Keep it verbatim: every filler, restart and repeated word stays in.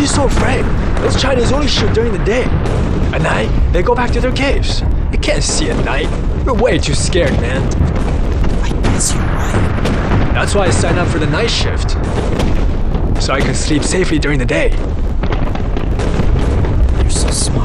you so afraid? Those Chinese only shoot during the day. At night, they go back to their caves. You can't see at night. You're way too scared, man. I guess you're right. That's why I signed up for the night shift. So I can sleep safely during the day.